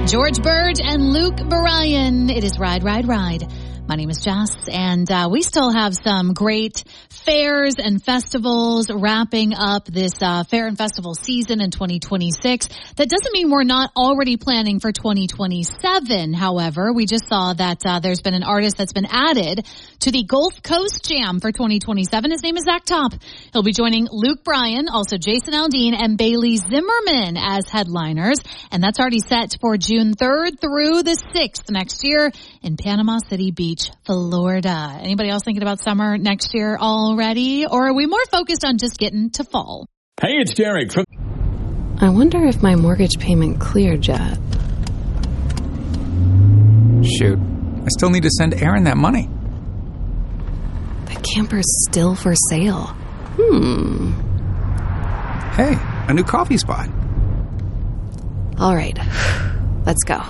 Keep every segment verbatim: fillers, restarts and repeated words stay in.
George Burge and Luke Bryan. It is Ride, Ride, Ride. My name is Jess, and uh, we still have some great fairs and festivals wrapping up this uh, fair and festival season in twenty twenty-six. That doesn't mean we're not already planning for twenty twenty-seven, however. We just saw that uh, there's been an artist that's been added to the Gulf Coast Jam for twenty twenty-seven. His name is Zach Top. He'll be joining Luke Bryan, also Jason Aldean, and Bailey Zimmerman as headliners. And that's already set for June third through the sixth next year in Panama City Beach, Florida. Anybody else thinking about summer next year already? Or are we more focused on just getting to fall? Hey, it's Derek. From- I wonder if my mortgage payment cleared yet. Shoot, I still need to send Aaron that money. The camper's still for sale. Hmm. Hey, a new coffee spot. All right, let's go.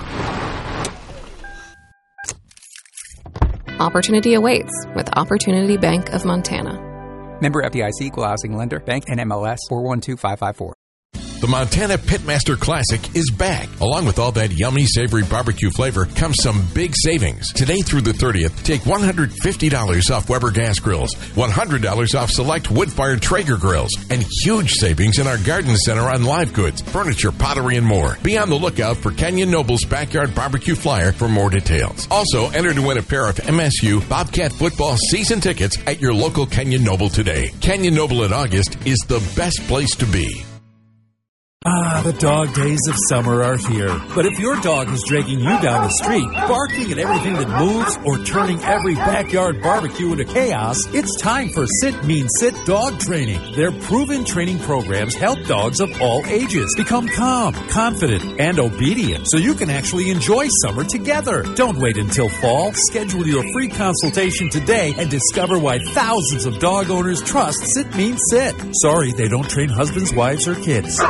Opportunity awaits with Opportunity Bank of Montana. Member F D I C, Equal Housing Lender, Bank N M L S four one two five five four. The Montana Pitmaster Classic is back. Along with all that yummy, savory barbecue flavor comes some big savings. Today through the thirtieth, take one hundred fifty dollars off Weber gas grills, one hundred dollars off select wood-fired Traeger grills, and huge savings in our garden center on live goods, furniture, pottery, and more. Be on the lookout for Kenyon Noble's Backyard Barbecue Flyer for more details. Also, enter to win a pair of M S U Bobcat football season tickets at your local Kenyon Noble today. Kenyon Noble in August is the best place to be. Ah, the dog days of summer are here. But if your dog is dragging you down the street, barking at everything that moves, or turning every backyard barbecue into chaos, it's time for Sit Mean Sit Dog Training. Their proven training programs help dogs of all ages become calm, confident, and obedient so you can actually enjoy summer together. Don't wait until fall. Schedule your free consultation today and discover why thousands of dog owners trust Sit Mean Sit. Sorry, they don't train husbands, wives, or kids.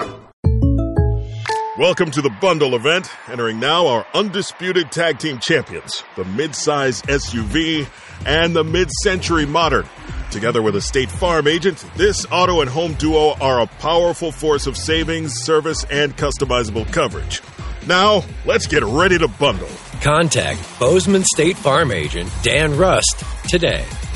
Welcome to the bundle event. Entering now are undisputed tag team champions, the mid-size S U V and the mid-century modern. Together with a State Farm agent, this auto and home duo are a powerful force of savings, service, and customizable coverage. Now, let's get ready to bundle. Contact Bozeman State Farm agent Dan Rust today.